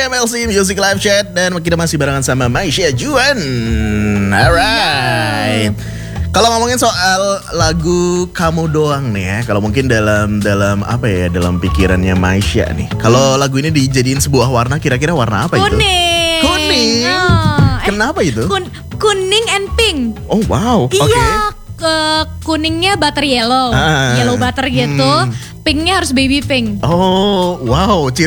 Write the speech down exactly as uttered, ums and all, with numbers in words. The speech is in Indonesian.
M L C Music Live Chat dan kita masih barengan sama Maisha Juan. Alright. Kalau ngomongin soal lagu Kamu Doang nih ya, kalau mungkin dalam dalam apa ya, dalam pikirannya Maisha nih. Kalau lagu ini dijadiin sebuah warna, kira-kira warna apa itu? Kuning. Kuning. Oh, eh, Kenapa itu? kun- kuning and pink. Oh wow. Oke. Iya, ke kuningnya butter yellow, Ah. yellow butter gitu. Hmm. Pinknya harus baby pink. Oh wow.